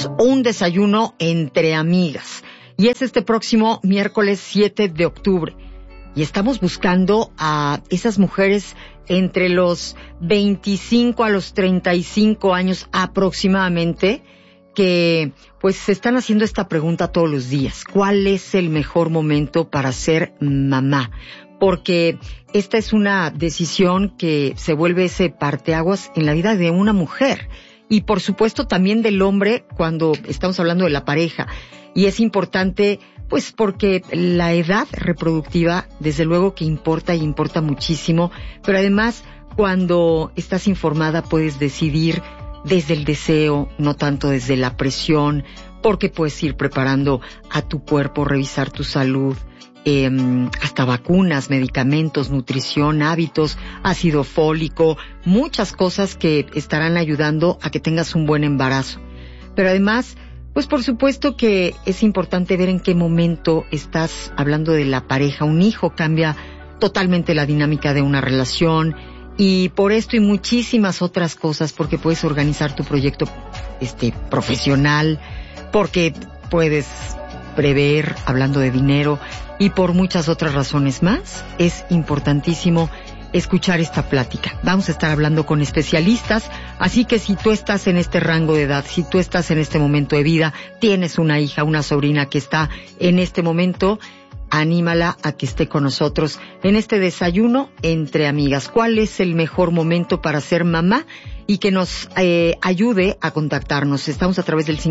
tenemos un desayuno entre amigas. Y es este próximo miércoles 7 de octubre. Y estamos buscando a esas mujeres entre los 25 a los 35 años aproximadamente, que pues se están haciendo esta pregunta todos los días. ¿Cuál es el mejor momento para ser mamá? Porque esta es una decisión que se vuelve ese parteaguas en la vida de una mujer. Y por supuesto también del hombre cuando estamos hablando de la pareja. Y es importante, pues porque la edad reproductiva, desde luego que importa y importa muchísimo, pero además cuando estás informada puedes decidir desde el deseo, no tanto desde la presión, porque puedes ir preparando a tu cuerpo, revisar tu salud, hasta vacunas, medicamentos, nutrición, hábitos, ácido fólico, muchas cosas que estarán ayudando a que tengas un buen embarazo. Pero además, pues por supuesto que es importante ver en qué momento estás hablando de la pareja. Un hijo cambia totalmente la dinámica de una relación y por esto y muchísimas otras cosas, porque puedes organizar tu proyecto profesional, porque puedes prever hablando de dinero y por muchas otras razones más. Es importantísimo escuchar esta plática. Vamos a estar hablando con especialistas, así que si tú estás en este rango de edad, si tú estás en este momento de vida, tienes una hija, una sobrina que está en este momento, anímala a que esté con nosotros en este desayuno entre amigas. ¿Cuál es el mejor momento para ser mamá? Y que nos ayude a contactarnos. Estamos a través del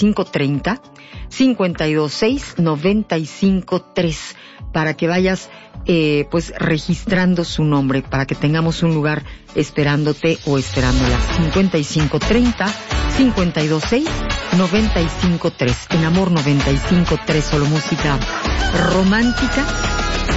5530-526-953 para que vayas pues registrando su nombre, para que tengamos un lugar esperándote o esperándola. 5530-526-953. En Amor 95.3, solo música romántica